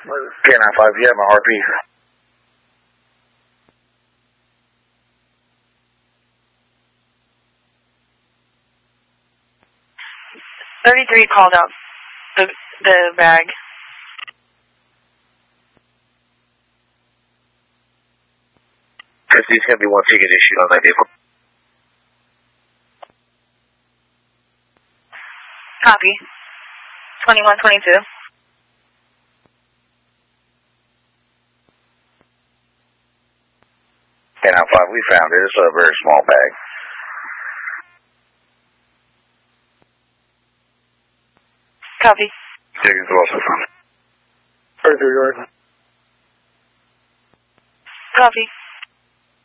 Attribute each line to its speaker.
Speaker 1: K95, you have my RP.
Speaker 2: .33 called out the bag.
Speaker 1: There's going to be one ticket issued on that vehicle.
Speaker 2: Copy. 2122.
Speaker 1: K95, we found it. It's a very small bag.
Speaker 2: Copy.
Speaker 1: Tickets also found it.
Speaker 3: 33 yard.
Speaker 2: Copy.